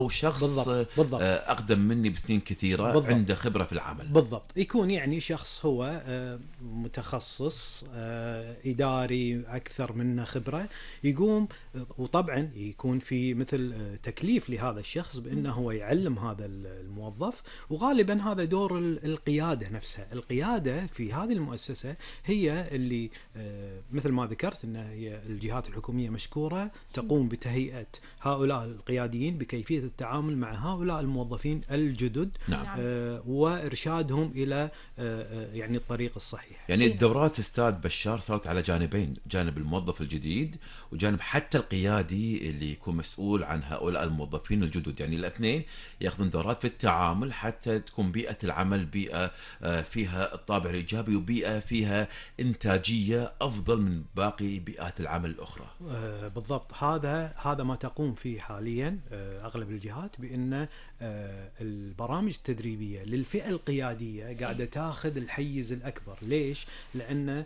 وشخص بالضبط. أقدم مني بسنين كثيرة، بالضبط. عنده خبرة في العمل. بالضبط، يكون يعني شخص هو متخصص إداري أكثر منه خبرة، يقوم وطبعا يكون في مثل تكليف لهذا الشخص بأنه هو يعلم هذا الموظف، وغالبا هذا دور القيادة نفسها. القيادة في هذه المؤسسة هي اللي مثل ما ذكرت أن هي الجهات الحكومية مشكورة تقوم بتهيئة هؤلاء القياديين بكيفية التعامل مع هؤلاء الموظفين الجدد. نعم. وإرشادهم إلى يعني الطريق الصحيح. يعني الدورات أستاذ بشار صارت على جانبين، جانب الموظف الجديد وجانب حتى القيادي اللي يكون مسؤول عن هؤلاء الموظفين الجدد. يعني الاثنين يأخذون دورات في التعامل حتى تكون بيئة العمل بيئة فيها الطابع الإيجابي، وبيئة فيها إنتاجية أفضل من باقي بيئات العمل الأخرى. بالضبط، هذا ما تقوم فيه حاليا أغلب الجهات، بأن البرامج التدريبية للفئة القيادية قاعدة تاخذ الحيز الأكبر. ليش؟ لأن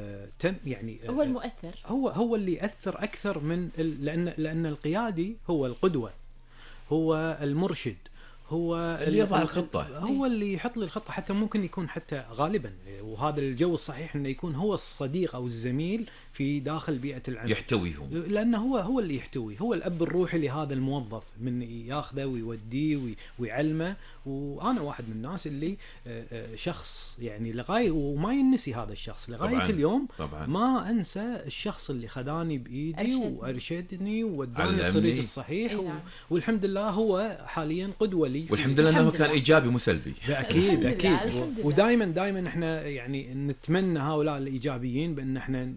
يعني هو المؤثر، هو اللي يأثر أكثر من لأن القيادي هو القدوة، هو المرشد، هو اللي يضع الخطة، هو اللي يحط لي الخطة. حتى ممكن يكون حتى غالبا، وهذا الجو الصحيح، انه يكون هو الصديق او الزميل في داخل بيئة العمل، يحتويهم، لانه هو اللي يحتوي، هو الاب الروحي لهذا الموظف، من ياخذه ويوديه ويعلمه. وانا واحد من الناس اللي شخص يعني لغايه وما ينسي هذا الشخص لغايه طبعاً اليوم. طبعاً ما انسى الشخص اللي خداني بايدي وارشدني ووداني الطريق الصحيح. والحمد لله هو حاليا قدوة لي، والحمد لله انه كان ايجابي مو سلبي. اكيد. ودائما احنا يعني نتمنى هؤلاء الايجابيين بان احنا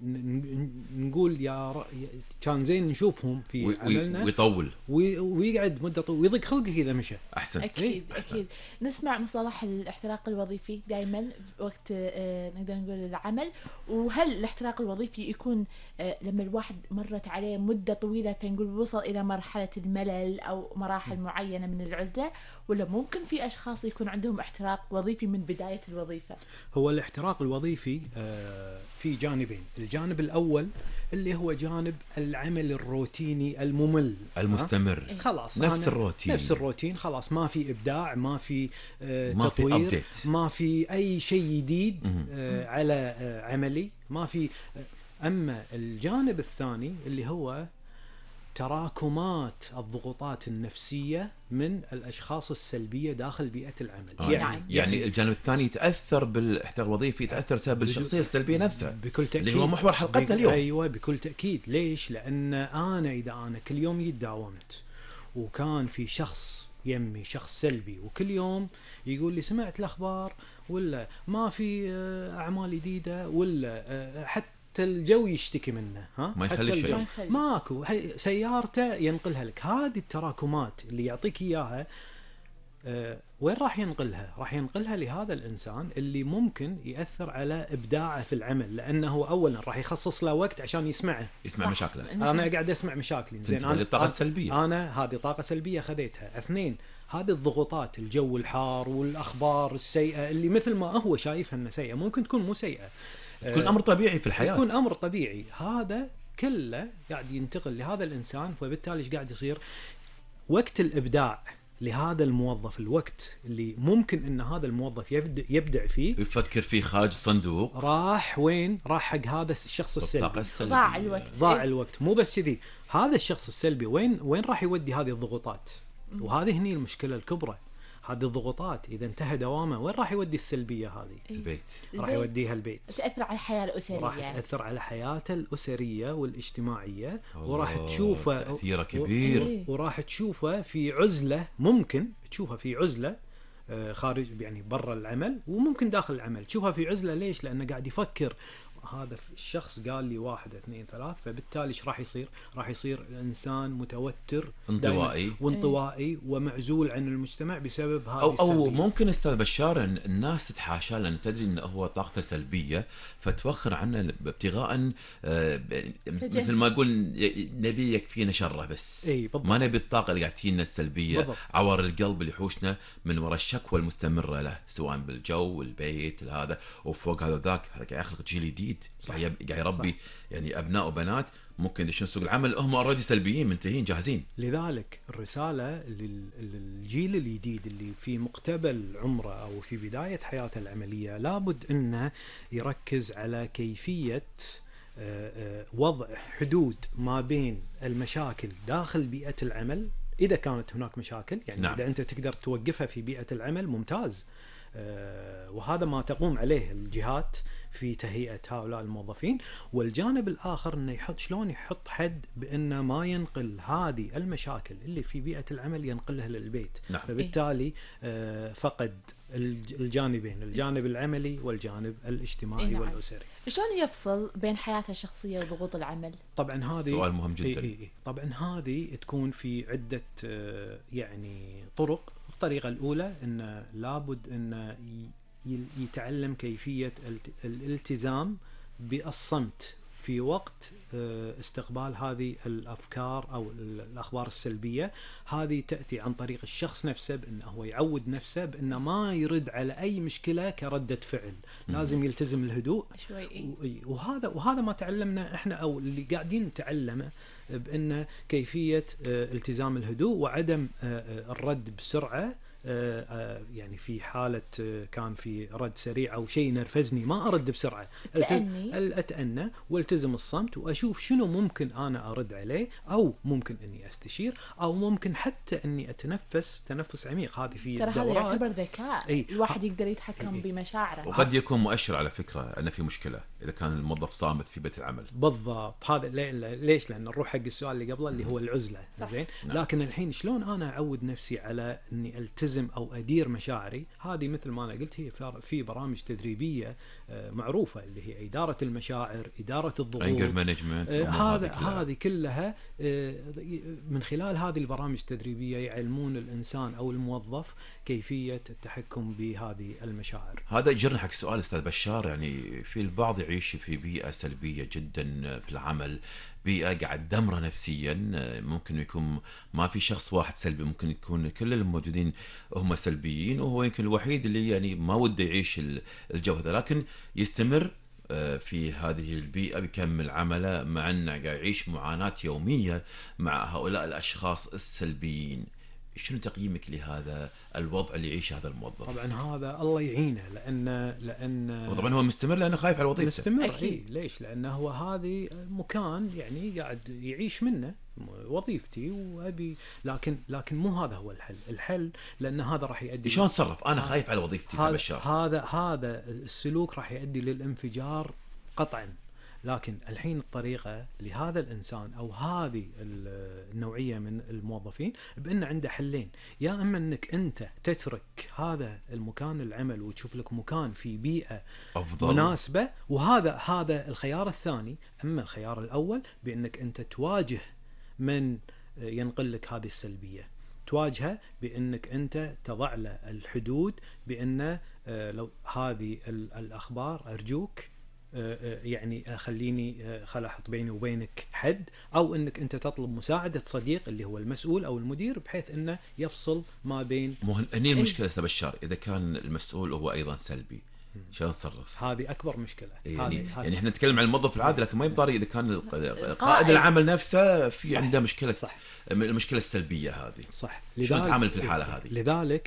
نقول كان زين نشوفهم في عملنا، ويطول ويقعد مده طويله ويضيق خلقه اذا مشى. احسن. اكيد. نسمع مصطلح الاحتراق الوظيفي دائما وقت نقدر نقول العمل. وهل الاحتراق الوظيفي يكون لما الواحد مرت عليه مده طويله فنقول وصل الى مرحله الملل او مراحل معينه من العزله، ولا ممكن في اشخاص يكون عندهم احتراق وظيفي من بدايه الوظيفه؟ هو الاحتراق الوظيفي في جانبين. الجانب الاول اللي هو جانب العمل الروتيني الممل المستمر، خلاص نفس الروتين، خلاص ما في ابداع، ما في ما تطوير، في ما في اي شيء جديد على عملي، ما في. اما الجانب الثاني اللي هو تراكمات الضغوطات النفسية من الأشخاص السلبية داخل بيئة العمل. يعني الجانب الثاني يتأثر بالاحتراق الوظيفي، يتأثر بسبب الشخصية السلبية نفسها بكل تأكيد، اللي هو محور حلقتنا اليوم. أيوة بكل تأكيد. ليش؟ لأن إذا أنا كل يوم يتداومت وكان في شخص يمي شخص سلبي وكل يوم يقول لي سمعت الأخبار، ولا ما في أعمال جديدة، ولا حتى الجو يشتكي منه، ما يخلي شيء، ماكو سيارته ينقلها لك. هذه التراكمات اللي يعطيك إياها وين راح ينقلها؟ راح ينقلها لهذا الإنسان اللي ممكن يأثر على إبداعه في العمل، لأنه أولا راح يخصص له وقت عشان يسمع مشاكله. أنا قاعد أسمع مشاكلي، زين، أنا الطاقة السلبية، أنا هذه طاقة سلبية خذيتها. اثنين، هذه الضغوطات، الجو الحار والأخبار السيئة اللي مثل ما هو شايفها إنها سيئة ممكن تكون مو سيئة، تكون أمر طبيعي في الحياة، يكون أمر طبيعي. هذا كله قاعد ينتقل لهذا الإنسان، فبالتالي إيش قاعد يصير؟ وقت الإبداع لهذا الموظف، الوقت اللي ممكن ان هذا الموظف يبدع فيه، يفكر فيه خارج الصندوق، راح وين؟ راح حق هذا الشخص السلبي. ضاع الوقت. مو بس كذي، هذا الشخص السلبي وين راح يودي هذه الضغوطات؟ وهذه هني المشكلة الكبرى. هذه الضغوطات إذا انتهى دوامه وين راح يودي السلبية هذه؟ البيت. راح يوديها البيت، تأثر على الحياة الأسرية، راح تأثر على حياته الأسرية والاجتماعية، وراح تشوفه تأثير كبير، وراح تشوفه في عزلة، ممكن تشوفه في عزلة خارج يعني برا العمل، وممكن داخل العمل تشوفها في عزلة. ليش؟ لأنه قاعد يفكر هذا الشخص قال لي 1 2 3، فبالتالي ايش راح يصير؟ راح يصير انسان متوتر، وانطوائي ومعزول عن المجتمع بسبب هذه او ممكن استاذ بشار ان الناس تتحاشى لان تدري انه هو طاقته سلبيه فتوخر عنه ابتغاء مثل ما اقول نبي يكفينا شره بس، ما نبي الطاقه اللي قاعد تجينا السلبيه، عور القلب اللي يحوشنا من وراء الشكوى المستمره له، سواء بالجو والبيت هذا، وفوق هذا ذاك قاعد يخلق جيل جديد جديد، صح. قاعد يربي صح. يعني ابناء وبنات ممكن يدشون سوق العمل هم اوريدي سلبيين منتهين جاهزين. لذلك الرسالة للجيل الجديد اللي في مقتبل عمره أو في بداية حياته العملية لابد أنه يركز على كيفية وضع حدود ما بين المشاكل داخل بيئة العمل إذا كانت هناك مشاكل، يعني نعم. إذا أنت تقدر توقفها في بيئة العمل ممتاز. وهذا ما تقوم عليه الجهات في تهيئة هؤلاء الموظفين. والجانب الآخر أنه شلون يحط حد بأنه ما ينقل هذه المشاكل اللي في بيئة العمل ينقلها للبيت. نعم. فبالتالي فقد الجانبين، الجانب العملي والجانب الاجتماعي نعم. والأسري. شلون يفصل بين حياته الشخصية وضغوط العمل؟ طبعا هذه سؤال مهم جدا. طبعا هذه تكون في عدة يعني طرق. الطريقة الأولى أن لابد أن يتعلم كيفية الالتزام بالصمت في وقت استقبال هذه الأفكار أو الأخبار السلبية. هذه تأتي عن طريق الشخص نفسه، بأنه هو يعود نفسه بأنه ما يرد على أي مشكلة كردة فعل، لازم يلتزم الهدوء شوي. وهذا ما تعلمنا إحنا أو اللي قاعدين نتعلمه، بأن كيفية التزام الهدوء وعدم الرد بسرعة. يعني في حالة كان في رد سريع أو شيء نرفزني ما أرد بسرعة، أتأنى والتزم الصمت وأشوف شنو ممكن أنا أرد عليه، أو ممكن أني أستشير، أو ممكن حتى أني أتنفس تنفس عميق. هذه في ترى هذا يعتبر ذكاء. الواحد يقدر يتحكم بمشاعره. وقد يكون مؤشر على فكرة أن في مشكلة إذا كان الموظف صامت في بيت العمل. بالضبط. هذا ليش؟ لأن نروح حق السؤال اللي قبله اللي هو العزلة. زين. لكن الحين شلون أنا أعود نفسي على أني ألتزم أو أدير مشاعري؟ هذه مثل ما أنا قلت هي في برامج تدريبية معروفة اللي هي إدارة المشاعر، إدارة الضغوط، هذه كلها من خلال هذه البرامج التدريبية يعلمون الإنسان أو الموظف كيفية التحكم بهذه المشاعر. هذا يجرنا حق سؤال أستاذ بشار، يعني في البعض يعيش في بيئة سلبية جدا في العمل، بيئة قاعد دمره نفسيا. ممكن يكون ما في شخص واحد سلبي، ممكن يكون كل الموجودين هم سلبيين، وهو يمكن الوحيد اللي يعني ما وده يعيش الجو هذا، لكن يستمر في هذه البيئة بيكمل عمله مع أنه قاعد يعيش معاناة يومية مع هؤلاء الأشخاص السلبيين. شنو تقييمك لهذا الوضع اللي يعيشه هذا الموظف؟ طبعا هذا الله يعينه، لأن وطبعا هو مستمر لأنه خايف على وظيفته. مستمر. ليش؟ لأنه هو هذه مكان يعني قاعد يعيش منه وظيفتي وأبي، لكن مو هذا هو الحل لأن هذا راح يؤدي. شلون اتصرف؟ أنا خايف على وظيفتي. هذا السلوك راح يؤدي للانفجار قطعا. لكن الحين الطريقة لهذا الإنسان أو هذه النوعية من الموظفين بأن عنده حلين: يا أما أنك أنت تترك هذا المكان العمل وتشوف لك مكان في بيئة أفضل مناسبة، وهذا الخيار الثاني. أما الخيار الأول بأنك أنت تواجه من ينقل لك هذه السلبية، تواجهه بأنك أنت تضع له الحدود، بأن لو هذه الأخبار أرجوك يعني خليني أحط بيني وبينك حد، أو أنك أنت تطلب مساعدة صديق اللي هو المسؤول أو المدير بحيث أنه يفصل ما بين. هني المشكلة أستاذ بشار، إذا كان المسؤول هو أيضا سلبي شلون نتصرف؟ هذه أكبر مشكلة. يعني إحنا نتكلم عن الموظف العادي، لكن ما يبطاري إذا كان قائد العمل نفسه في عنده مشكلة. صح. المشكلة السلبية هذه. صح. شلون نتعامل في الحالة هذه؟ لذلك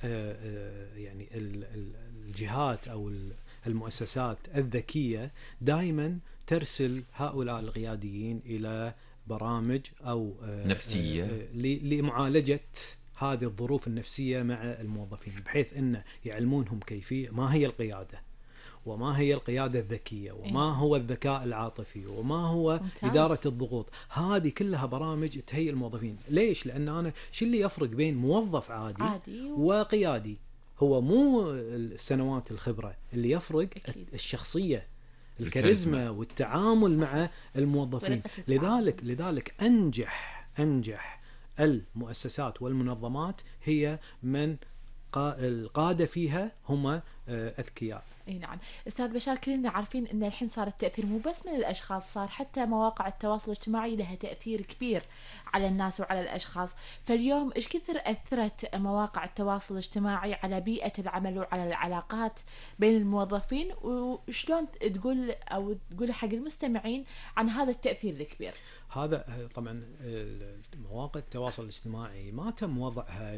يعني الجهات أو المؤسسات الذكية دائما ترسل هؤلاء القياديين إلى برامج أو نفسية لمعالجة هذه الظروف النفسية مع الموظفين، بحيث أن يعلمونهم كيفية ما هي القيادة، وما هي القيادة الذكية، وما هو الذكاء العاطفي، وما هو إدارة الضغوط. هذه كلها برامج تهيئ الموظفين. ليش؟ لأن أنا شو اللي يفرق بين موظف عادي وقيادي؟ هو مو السنوات الخبرة اللي يفرق، الشخصية، الكاريزما والتعامل مع الموظفين. لذلك أنجح المؤسسات والمنظمات هي من القادة فيها هم أذكياء. اي نعم. استاذ بشار، كلنا عارفين ان الحين صار التاثير مو بس من الاشخاص، صار حتى مواقع التواصل الاجتماعي لها تاثير كبير على الناس وعلى الاشخاص. فاليوم ايش كثر اثرت مواقع التواصل الاجتماعي على بيئه العمل وعلى العلاقات بين الموظفين، وشلون تقول حق المستمعين عن هذا التاثير الكبير؟ هذا طبعا مواقع التواصل الاجتماعي ما تم وضعها